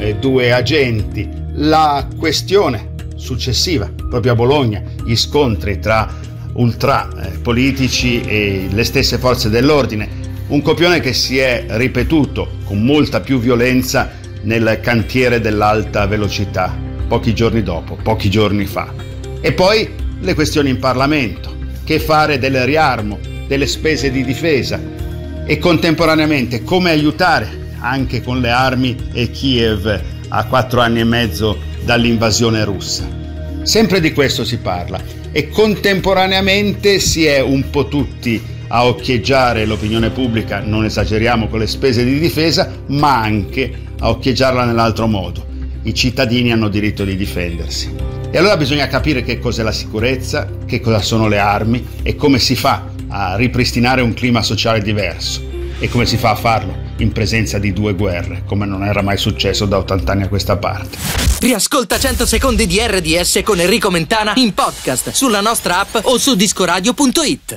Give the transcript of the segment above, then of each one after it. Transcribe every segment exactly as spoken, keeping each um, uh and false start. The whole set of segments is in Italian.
eh, due agenti. La questione successiva, proprio a Bologna, gli scontri tra ultra eh, politici e le stesse forze dell'ordine, un copione che si è ripetuto con molta più violenza nel cantiere dell'alta velocità, pochi giorni dopo, pochi giorni fa. E poi le questioni in Parlamento, che fare del riarmo, delle spese di difesa e contemporaneamente come aiutare anche con le armi e Kiev a quattro anni e mezzo dall'invasione russa. Sempre di questo si parla e contemporaneamente si è un po' tutti a occhieggiare l'opinione pubblica, non esageriamo con le spese di difesa, ma anche a occhieggiarla nell'altro modo. I cittadini hanno diritto di difendersi. E allora bisogna capire che cos'è la sicurezza, che cosa sono le armi e come si fa a ripristinare un clima sociale diverso e come si fa a farlo in presenza di due guerre, come non era mai successo da ottanta anni a questa parte. Riascolta cento secondi di R D S con Enrico Mentana in podcast sulla nostra app o su discoradio punto it.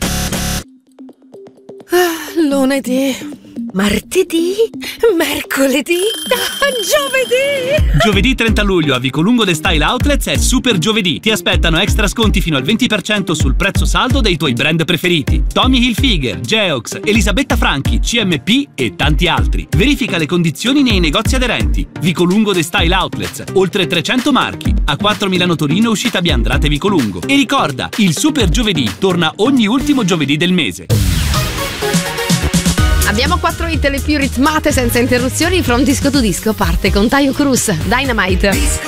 Ah, lunedì, martedì, mercoledì, ah, giovedì. Giovedì trenta luglio a Vicolungo The Style Outlets è Super Giovedì. Ti aspettano extra sconti fino al venti per cento sul prezzo saldo dei tuoi brand preferiti: Tommy Hilfiger, Geox, Elisabetta Franchi, C M P e tanti altri. Verifica le condizioni nei negozi aderenti. Vicolungo The Style Outlets, oltre trecento marchi, A quattro Milano Torino, uscita Biandrate Vicolungo. E ricorda, il Super Giovedì torna ogni ultimo giovedì del mese. Abbiamo quattro hit le più ritmate senza interruzioni. From Disco to Disco parte con Taio Cruz, Dynamite. Disco